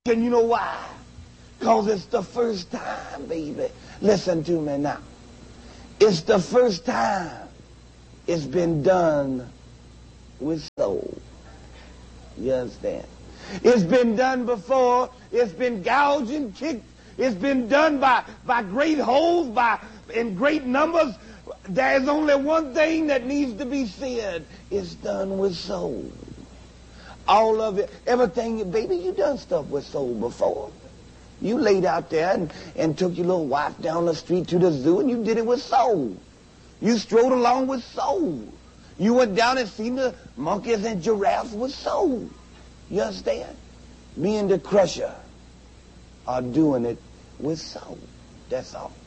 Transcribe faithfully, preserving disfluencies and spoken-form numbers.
And you know why? Because it's the first time, baby. Listen to me now. It's the first time it's been done with soul. You understand? It's been done before. It's been gouged and kicked. It's been done by, by great holes, by in great numbers. There's only one thing that needs to be said. It's done with soul. All of it, everything, baby, you done stuff with soul before. You laid out there and, and took your little wife down the street to the zoo, and you did it with soul. You strode along with soul. You went down and seen the monkeys and giraffes with soul. You understand? Me and the Crusher are doing it with soul. That's all.